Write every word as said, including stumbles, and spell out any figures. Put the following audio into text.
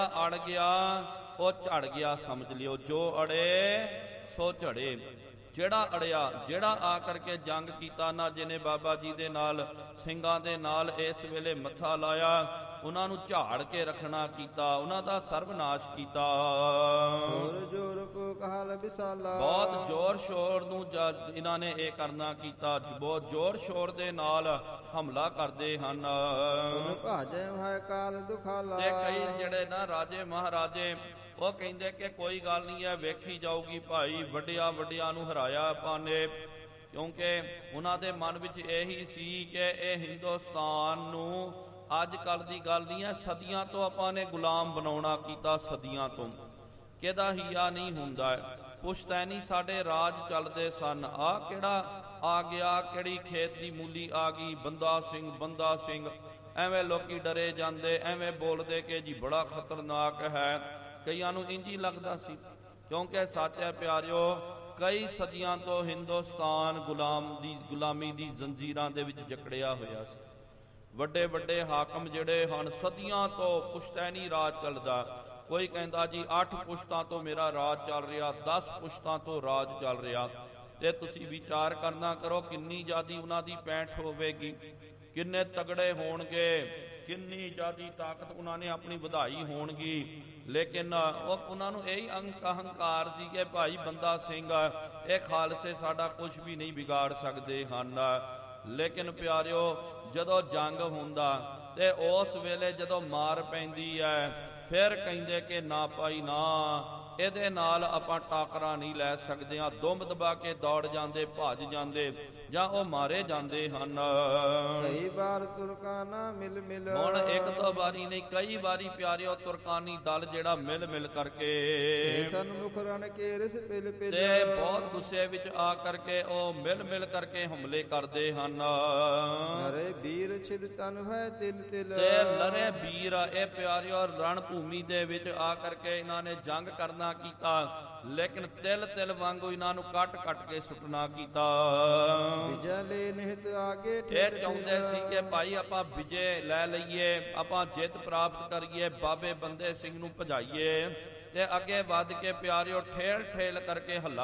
ਅੜ ਗਿਆ ਉਹ ਝੜ ਗਿਆ ਸਮਝ ਲਿਓ, ਜੋ ਅੜੇ ਸੋ ਝੜੇ। ਜਿਹੜਾ ਅੜਿਆ, ਜਿਹੜਾ ਆ ਕਰਕੇ ਜੰਗ ਕੀਤਾ ਨਾ, ਜਿਹਨੇ ਬਾਬਾ ਜੀ ਦੇ ਨਾਲ ਸਿੰਘਾਂ ਦੇ ਨਾਲ ਇਸ ਵੇਲੇ ਮੱਥਾ ਲਾਇਆ, ਉਹਨਾਂ ਨੂੰ ਝਾੜ ਕੇ ਰੱਖਣਾ ਕੀਤਾ, ਉਹਨਾਂ ਦਾ ਸਰਬਨਾਸ਼ ਕੀਤਾ। ਜੋਰ ਕੋ ਕਾਲ ਵਿਸਾਲਾ, ਬਹੁਤ ਜ਼ੋਰ ਸ਼ੋਰ ਨੂੰ ਇਹਨਾਂ ਨੇ ਇਹ ਕਰਨਾ ਕੀਤਾ, ਬਹੁਤ ਜ਼ੋਰ ਸ਼ੋਰ ਦੇ ਨਾਲ ਹਮਲਾ ਕਰਦੇ ਹਨ। ਭਾਜੈ ਹੈ ਕਾਲ ਦੁਖਾਲਾ, ਤੇ ਕਈ ਜਿਹੜੇ ਨਾ ਰਾਜੇ ਮਹਾਰਾਜੇ ਉਹ ਕਹਿੰਦੇ ਕਿ ਕੋਈ ਗੱਲ ਨਹੀਂ ਹੈ, ਵੇਖੀ ਜਾਊਗੀ ਭਾਈ, ਵੱਡਿਆਂ ਵੱਡਿਆਂ ਨੂੰ ਹਰਾਇਆ ਆਪਾਂ ਨੇ, ਕਿਉਂਕਿ ਉਹਨਾਂ ਦੇ ਮਨ ਵਿੱਚ ਇਹੀ ਸੀ ਕਿ ਇਹ ਹਿੰਦੁਸਤਾਨ ਨੂੰ ਅੱਜ ਕੱਲ੍ਹ ਦੀ ਗੱਲ ਨਹੀਂ ਹੈ, ਸਦੀਆਂ ਤੋਂ ਆਪਾਂ ਨੇ ਗੁਲਾਮ ਬਣਾਉਣਾ ਕੀਤਾ, ਸਦੀਆਂ ਤੋਂ ਕਿਹਦਾ ਹੀਆ ਨਹੀਂ ਹੁੰਦਾ। ਪੁਸ਼ਤੈਨੀ ਸਾਡੇ ਰਾਜ ਚੱਲਦੇ ਸਨ, ਆਹ ਕਿਹੜਾ ਆ ਗਿਆ, ਕਿਹੜੀ ਖੇਤ ਦੀ ਮੂਲੀ ਆ ਗਈ, ਬੰਦਾ ਸਿੰਘ ਬੰਦਾ ਸਿੰਘ, ਐਵੇਂ ਲੋਕੀ ਡਰੇ ਜਾਂਦੇ, ਐਵੇਂ ਬੋਲਦੇ ਕਿ ਜੀ ਬੜਾ ਖਤਰਨਾਕ ਹੈ। ਕਈਆਂ ਨੂੰ ਇੰਝ ਹੀ ਲੱਗਦਾ ਸੀ, ਕਿਉਂਕਿ ਸੱਚ ਹੈ ਪਿਆਰਿਓ, ਕਈ ਸਦੀਆਂ ਤੋਂ ਹਿੰਦੁਸਤਾਨ ਗੁਲਾਮ ਦੀ ਗੁਲਾਮੀ ਦੀ ਜ਼ੰਜੀਰਾਂ ਦੇ ਵਿੱਚ ਜਕੜਿਆ ਹੋਇਆ ਸੀ। ਵੱਡੇ ਵੱਡੇ ਹਾਕਮ ਜਿਹੜੇ ਹਨ, ਸਦੀਆਂ ਤੋਂ ਪੁਸ਼ਤੈਨੀ ਰਾਜ ਚੱਲਦਾ। ਕੋਈ ਕਹਿੰਦਾ ਜੀ ਅੱਠ ਪੁਸ਼ਤਾਂ ਤੋਂ ਮੇਰਾ ਰਾਜ ਚੱਲ ਰਿਹਾ, ਦਸ ਪੁਸ਼ਤਾਂ ਤੋਂ ਰਾਜ ਚੱਲ ਰਿਹਾ। ਤੇ ਤੁਸੀਂ ਵਿਚਾਰ ਕਰਨਾ ਕਰੋ, ਕਿੰਨੀ ਜ਼ਿਆਦੀ ਉਹਨਾਂ ਦੀ ਪੈਂਠ ਹੋਵੇਗੀ, ਕਿੰਨੇ ਤਗੜੇ ਹੋਣਗੇ, ਕਿੰਨੀ ਜ਼ਿਆਦੀ ਤਾਕਤ ਉਹਨਾਂ ਨੇ ਆਪਣੀ ਵਧਾਈ ਹੋਣਗੀ। ਲੇਕਿਨ ਉਹ ਉਹਨਾਂ ਨੂੰ ਇਹੀ ਅਹੰਕਾਰ ਸੀ ਕਿ ਭਾਈ ਬੰਦਾ ਸਿੰਘ ਇਹ ਖਾਲਸੇ ਸਾਡਾ ਕੁਝ ਵੀ ਨਹੀਂ ਵਿਗਾੜ ਸਕਦੇ ਹਨ। ਲੇਕਿਨ ਪਿਆਰਿਓ, ਜਦੋਂ ਜੰਗ ਹੁੰਦਾ ਤੇ ਉਸ ਵੇਲੇ ਜਦੋਂ ਮਾਰ ਪੈਂਦੀ ਹੈ, ਫਿਰ ਕਹਿੰਦੇ ਕਿ ਨਾ ਭਾਈ ਨਾ, ਇਹਦੇ ਨਾਲ ਆਪਾਂ ਟਾਕਰਾ ਨਹੀਂ ਲੈ ਸਕਦੇ ਹਾਂ। ਦੁੰਬ ਦਬਾ ਕੇ ਦੌੜ ਜਾਂਦੇ, ਭੱਜ ਜਾਂਦੇ, ਜਾਂ ਉਹ ਮਾਰੇ ਜਾਂਦੇ ਹਨ। ਕਈ ਵਾਰ ਤੁਰਕਾਨਾ ਮਿਲ ਮਿਲ, ਹੁਣ ਇੱਕ ਦੋ ਵਾਰੀ ਨਹੀਂ, ਕਈ ਵਾਰੀ ਪਿਆਰਿਓ ਤੁਰਕਾਨੀ ਦਲ ਜਿਹੜਾ ਮਿਲ ਮਿਲ ਕਰਕੇ ਸਨਮੁਖ ਰਨ ਕੇ ਰਿਸ ਪਿਲ ਪਿਲ, ਤੇ ਬਹੁਤ ਗੁੱਸੇ ਵਿੱਚ ਆ ਕਰਕੇ ਉਹ ਮਿਲ ਮਿਲ ਕਰਕੇ ਹਮਲੇ ਕਰਦੇ ਹਨ। ਲਰੇ ਵੀਰ ਛਿਦ ਤਨ ਹੈ ਤਿਲ ਤਿਲ, ਤੇ ਲਰੇ ਵੀਰ ਇਹ ਪਿਆਰਿਓ ਰਣ ਭੂਮੀ ਦੇ ਵਿੱਚ ਆ ਕਰਕੇ ਇਹਨਾਂ ਨੇ ਜੰਗ ਕਰਨਾ ਕੀਤਾ, ਲੇਕਿਨ ਤਿਲ ਤਿਲ ਵਾਂਗੂ ਇਹਨਾਂ ਨੂੰ ਕੱਟ ਕੱਟ ਕੇ ਸੁੱਟਣਾ ਕੀਤਾ। ਵਿਜੈ ਲੈ ਨਿਹਿਤ ਆਗੇ, ਇਹ ਚਾਹੁੰਦੇ ਸੀ ਕਿ ਭਾਈ ਆਪਾਂ ਵਿਜੇ ਲੈ ਲਈਏ, ਆਪਾਂ ਜਿੱਤ ਪ੍ਰਾਪਤ ਕਰੀਏ, ਬਾਬੇ ਬੰਦੇ ਸਿੰਘ ਨੂੰ ਭਜਾਈਏ ਤੇ ਅੱਗੇ ਵੱਧ ਕੇ ਪਿਆਰਿਓ ਠੇਲ ਠੇਲ ਕਰਕੇ ਹੱਲਾ